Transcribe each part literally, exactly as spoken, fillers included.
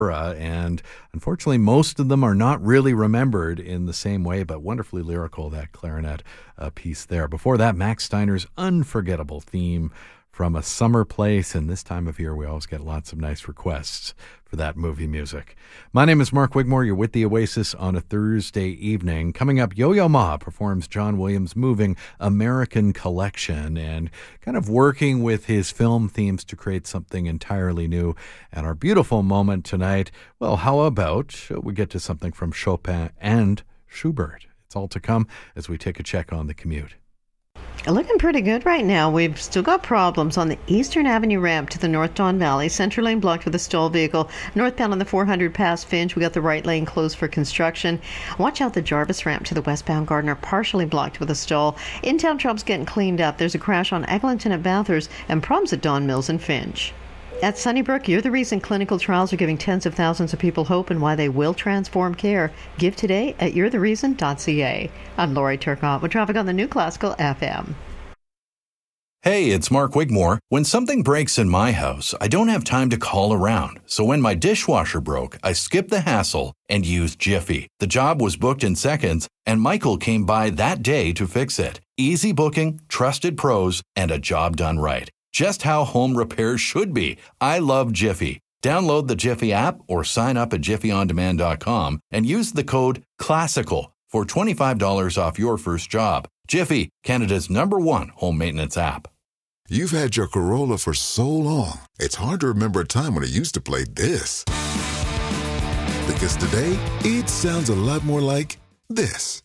and unfortunately most of them are not really remembered in the same way, but wonderfully lyrical, that clarinet uh, piece there. Before that, Max Steiner's unforgettable theme from A Summer Place, and this time of year we always get lots of nice requests for that movie music. My name is Mark Wigmore. You're with the Oasis on a Thursday evening. Coming up, Yo-Yo Ma performs John Williams' moving American Collection and kind of working with his film themes to create something entirely new. And our beautiful moment tonight, well, how about we get to something from Chopin and Schubert? It's all to come as we take a check on the commute. Looking pretty good right now. We've still got problems on the Eastern Avenue ramp to the North Don Valley. Center lane blocked with a stalled vehicle. Northbound on the four hundred past Finch, we got the right lane closed for construction. Watch out, the Jarvis ramp to the westbound Gardner partially blocked with a stall. In-town trouble's getting cleaned up. There's a crash on Eglinton at Bathurst and problems at Don Mills and Finch. At Sunnybrook, you're the reason clinical trials are giving tens of thousands of people hope and why they will transform care. Give today at you're the reason dot c a. I'm Lori Turcotte with traffic on the New Classical F M. Hey, it's Mark Wigmore. When something breaks in my house, I don't have time to call around. So when my dishwasher broke, I skipped the hassle and used Jiffy. The job was booked in seconds, and Michael came by that day to fix it. Easy booking, trusted pros, and a job done right. Just how home repairs should be. I love Jiffy. Download the Jiffy app or sign up at jiffy on demand dot com and use the code CLASSICAL for twenty-five dollars off your first job. Jiffy, Canada's number one home maintenance app. You've had your Corolla for so long, it's hard to remember a time when it used to play this. Because today, it sounds a lot more like this.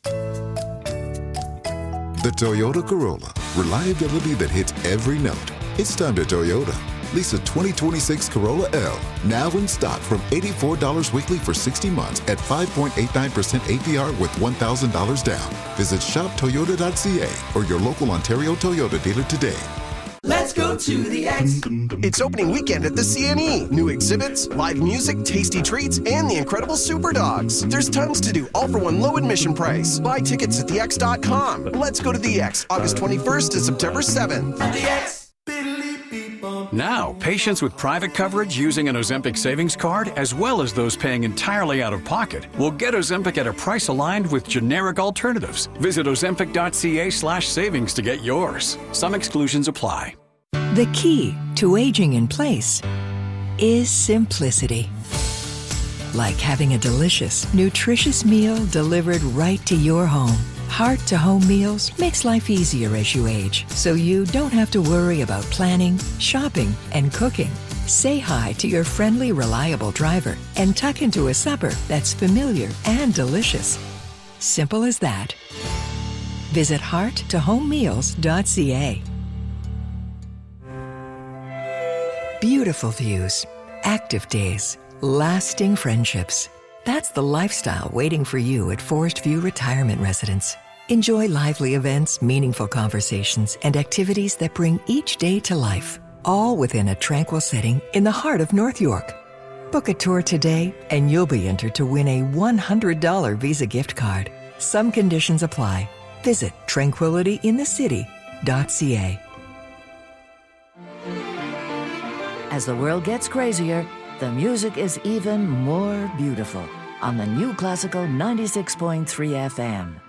The Toyota Corolla. Reliability that hits every note. It's time to Toyota. Lease a twenty twenty-six Corolla L, now in stock from eighty-four dollars weekly for sixty months at five point eight nine percent A P R with one thousand dollars down. Visit shop toyota dot c a or your local Ontario Toyota dealer today. Let's go to the X. It's opening weekend at the C N E. New exhibits, live music, tasty treats, and the incredible Super Dogs. There's tons to do, all for one low admission price. Buy tickets at the x dot com. Let's go to the X, August twenty-first to September seventh. The X. Now, patients with private coverage using an Ozempic savings card, as well as those paying entirely out of pocket, will get Ozempic at a price aligned with generic alternatives. Visit ozempic dot c a slash savings to get yours. Some exclusions apply. The key to aging in place is simplicity. Like having a delicious, nutritious meal delivered right to your home. Heart-to-home meals makes life easier as you age, so you don't have to worry about planning, shopping, and cooking. Say hi to your friendly, reliable driver and tuck into a supper that's familiar and delicious. Simple as that. Visit heart to home meals dot c a. Beautiful views, active days, lasting friendships. That's the lifestyle waiting for you at Forest View Retirement Residence. Enjoy lively events, meaningful conversations, and activities that bring each day to life, all within a tranquil setting in the heart of North York. Book a tour today, and you'll be entered to win a one hundred dollars Visa gift card. Some conditions apply. Visit tranquility in the city dot c a. As the world gets crazier, the music is even more beautiful on the New Classical ninety-six point three F M.